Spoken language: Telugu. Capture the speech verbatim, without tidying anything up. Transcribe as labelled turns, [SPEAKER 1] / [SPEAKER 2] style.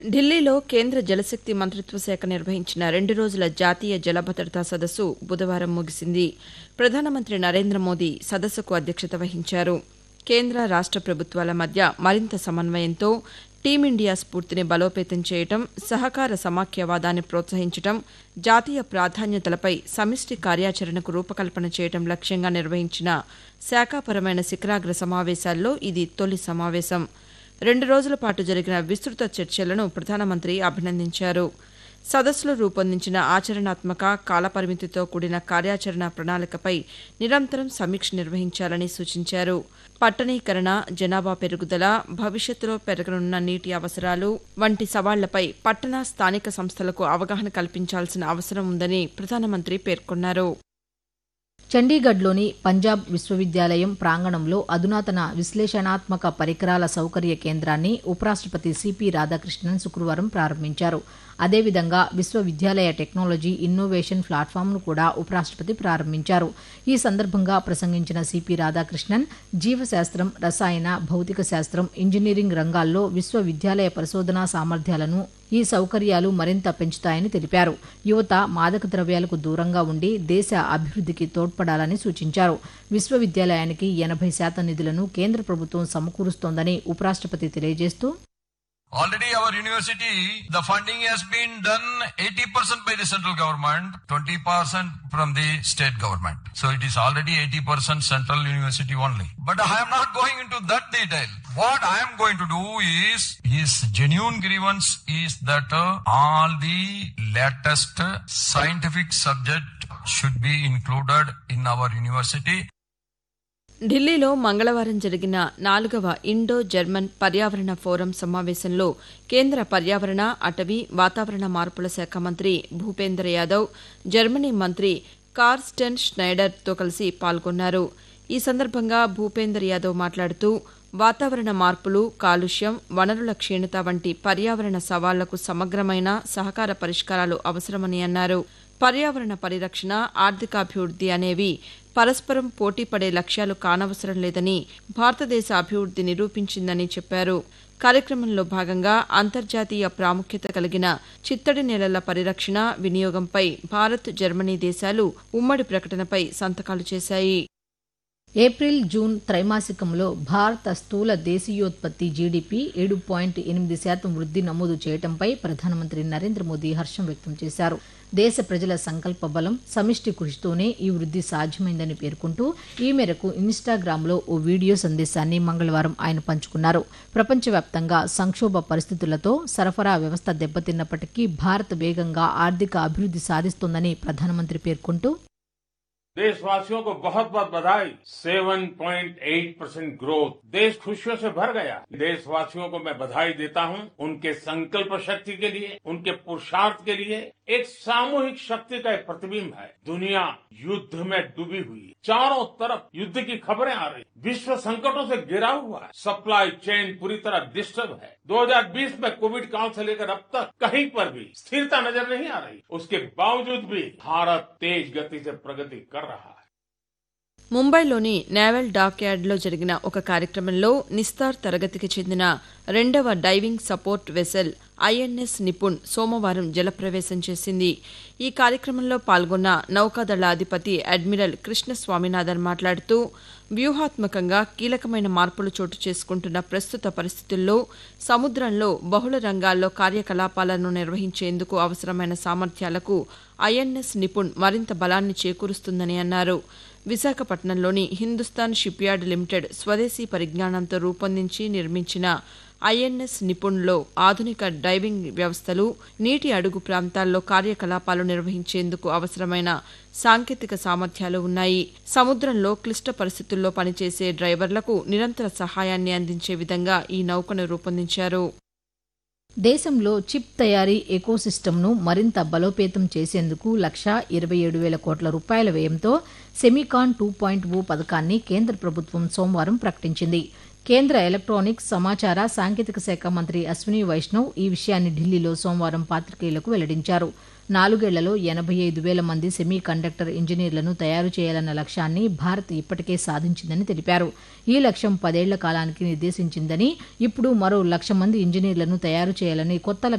[SPEAKER 1] ఢిల్లీలో కేంద్ర జలశక్తి మంత్రిత్వ శాఖ నిర్వహించిన రెండు రోజుల జాతీయ జలభద్రతా సదస్సు బుధవారం ముగిసింది. ప్రధానమంత్రి నరేంద్ర మోదీ సదస్సుకు అధ్యక్షత వహించారు. కేంద్ర రాష్ట ప్రభుత్వాల మధ్య మరింత సమన్వయంతో టీమిండియా స్ఫూర్తిని బలోపేతం చేయడం, సహకార సమాఖ్యవాదాన్ని ప్రోత్సహించడం, జాతీయ ప్రాధాన్యతలపై సమిష్టి కార్యాచరణకు రూపకల్పన చేయడం లక్ష్యంగా నిర్వహించిన శాఖాపరమైన శిఖరాగ్ర సమావేశాల్లో ఇది తొలి సమావేశం. రెండు రోజుల పాటు జరిగిన విస్తృత చర్చలను ప్రధానమంత్రి అభినందించారు. సదస్సులో రూపొందించిన ఆచరణాత్మక, కాలపరిమితితో కూడిన కార్యాచరణ ప్రణాళికపై నిరంతరం సమీక్ష నిర్వహించాలని సూచించారు. పట్టణీకరణ, జనాభా పెరుగుదల, భవిష్యత్తులో పెరగనున్న నీటి అవసరాలు వంటి సవాళ్లపై పట్టణ, స్థానిక సంస్థలకు అవగాహన కల్పించాల్సిన అవసరం ఉందని ప్రధానమంత్రి పేర్కొన్నారు.
[SPEAKER 2] చండీగఢ్లోని పంజాబ్ విశ్వవిద్యాలయం ప్రాంగణంలో అధునాతన విశ్లేషణాత్మక పరికరాల సౌకర్య కేంద్రాన్ని ఉపరాష్టపతి సిపి రాధాకృష్ణన్ శుక్రవారం ప్రారంభించారు. అదేవిధంగా విశ్వవిద్యాలయ టెక్నాలజీ ఇన్నోవేషన్ ప్లాట్ఫామ్ను కూడా ఉపరాష్టపతి ప్రారంభించారు. ఈ సందర్భంగా ప్రసంగించిన సిపి రాధాకృష్ణన్ జీవశాస్త్రం, రసాయన, భౌతిక శాస్త్రం, ఇంజనీరింగ్ రంగాల్లో విశ్వవిద్యాలయ పరిశోధనా సామర్థ్యాలను ఈ సౌకర్యాలు మరింత పెంచుతాయని తెలిపారు. యువత మాదక ద్రవ్యాలకు దూరంగా ఉండి దేశ అభివృద్ధికి తోడ్పడాలని సూచించారు. విశ్వవిద్యాలయానికి ఎనభై శాతం నిధులను కేంద్ర ప్రభుత్వం సమకూరుస్తోందని ఉపరాష్టపతి తెలియజేస్తూ,
[SPEAKER 3] Already our university, the funding has been done eighty percent by the central government, twenty percent from the state government. So it is already eighty percent central university only. But I am not going into that detail. What I am going to do is, his genuine grievance is that uh, all the latest uh, scientific subject should be included in our university.
[SPEAKER 1] ఢిల్లీలో మంగళవారం జరిగిన నాలుగవ ఇండో జర్మన్ పర్యావరణ ఫోరం సమావేశంలో కేంద్ర పర్యావరణ, అటవీ, వాతావరణ మార్పుల శాఖ మంత్రి భూపేంద్ర యాదవ్, జర్మనీ మంత్రి కార్స్టెన్ ష్నైడర్తో కలిసి పాల్గొన్నారు. ఈ సందర్భంగా భూపేంద్ర యాదవ్ మాట్లాడుతూ, వాతావరణ మార్పులు, కాలుష్యం, వనరుల క్షీణత వంటి పర్యావరణ సవాళ్లకు సమగ్రమైన సహకార పరిష్కారాలు అవసరమని అన్నారు. పర్యావరణ పరిరక్షణ, ఆర్థికాభివృద్ది అనేవి పరస్పరం పోటీపడే లక్ష్యాలు కానవసరం లేదని భారతదేశ అభివృద్ది నిరూపించిందని చెప్పారు. కార్యక్రమంలో భాగంగా అంతర్జాతీయ ప్రాముఖ్యత కలిగిన చిత్తడి నేలల పరిరక్షణ, వినియోగంపై భారత్, జర్మనీ దేశాలు ఉమ్మడి ప్రకటనపై సంతకాలు చేశాయి.
[SPEAKER 2] ఏప్రిల్, జూన్ త్రైమాసికంలో భారత స్థూల దేశీయోత్పత్తి జీడీపీ ఏడు పాయింట్ ఎనిమిది శాతం వృద్ధి నమోదు చేయడంపై ప్రధానమంత్రి నరేంద్ర మోదీ హర్షం వ్యక్తం చేశారు. దేశ ప్రజల సంకల్ప బలం, సమిష్టి కృషితోనే ఈ వృద్ధి సాధ్యమైందని పేర్కొంటూ ఈ మేరకు ఇన్స్టాగ్రామ్లో ఓ వీడియో సందేశాన్ని మంగళవారం ఆయన పంచుకున్నారు. ప్రపంచవ్యాప్తంగా సంక్షోభ పరిస్థితులతో సరఫరా వ్యవస్థ దెబ్బతిన్నప్పటికీ భారత్ వేగంగా ఆర్థిక అభివృద్ధి సాధిస్తోందని ప్రధానమంత్రి పేర్కొంటూ,
[SPEAKER 4] देशवासियों को बहुत बहुत बधाई। सात पॉइंट आठ परसेंट ग्रोथ, देश खुशियों से भर गया। देशवासियों को मैं बधाई देता हूं उनके संकल्प शक्ति के लिए, उनके पुरुषार्थ के लिए। एक सामूहिक शक्ति का एक प्रतिबिंब है। दुनिया युद्ध में डूबी हुई, चारों तरफ युद्ध की खबरें आ रही, विश्व संकटों से घिरा हुआ है, सप्लाई चेन पूरी तरह डिस्टर्ब है। दो हज़ार बीस में कोविड काल से लेकर अब तक कहीं पर भी स्थिरता नजर नहीं आ रही। उसके बावजूद भी भारत तेज गति से प्रगति कर रहा है.
[SPEAKER 1] ముంబైలోని నేవల్ డాక్యార్డ్లో జరిగిన ఒక కార్యక్రమంలో నిస్తార్ తరగతికి చెందిన రెండవ diving support vessel INS Nipun సోమవారం జలప్రవేశం చేసింది. ఈ కార్యక్రమంలో పాల్గొన్న నౌకాదళ అధిపతి అడ్మిరల్ కృష్ణ స్వామినాథన్ మాట్లాడుతూ, వ్యూహాత్మకంగా కీలకమైన మార్పులు చోటు చేసుకుంటున్న ప్రస్తుత పరిస్థితుల్లో సముద్రంలో బహుళ రంగాల్లో కార్యకలాపాలను నిర్వహించేందుకు అవసరమైన సామర్థ్యాలకు ఐఎన్ఎస్ నిపుణ్ మరింత బలాన్ని చేకూరుస్తుందని అన్నారు. విశాఖపట్నంలోని హిందుస్థాన్ షిప్యార్డ్ లిమిటెడ్ స్వదేశీ పరిజ్ఞానంతో రూపొందించి నిర్మించిన ఐఎన్ఎస్ నిపుణ్లో ఆధునిక డైవింగ్ వ్యవస్థలు, నీటి అడుగు ప్రాంతాల్లో కార్యకలాపాలు నిర్వహించేందుకు అవసరమైన సాంకేతిక సామర్థ్యాలు ఉన్నాయి. సముద్రంలో క్లిష్ట పరిస్థితుల్లో పనిచేసే డ్రైవర్లకు నిరంతర సహాయాన్ని అందించే విధంగా ఈ నౌకను రూపొందించారు.
[SPEAKER 2] దేశంలో చిప్ తయారీ ఎకోసిస్టమ్ను మరింత బలోపేతం చేసేందుకు లక్షా ఇరవై ఏడు వేల కోట్ల రూపాయల వ్యయంతో సెమికాన్ టూ పాయింట్ ఓ పథకాన్ని కేంద్ర ప్రభుత్వం సోమవారం ప్రకటించింది. కేంద్ర ఎలక్ట్రానిక్స్, సమాచార, సాంకేతిక శాఖ మంత్రి అశ్విని వైష్ణవ్ ఈ విషయాన్ని ఢిల్లీలో సోమవారం పాతికేయులకు వెల్లడించారు. నాలుగేళ్లలో ఎనభై ఐదు వేల మంది సెమీ కండక్టర్ ఇంజనీర్లను తయారు చేయాలన్న లక్ష్యాన్ని భారత్ ఇప్పటికే సాధించిందని తెలిపారు. ఈ లక్ష్యం పదేళ్ల కాలానికి నిర్దేశించిందని, ఇప్పుడు మరో లక్ష మంది ఇంజనీర్లను తయారు చేయాలని కొత్త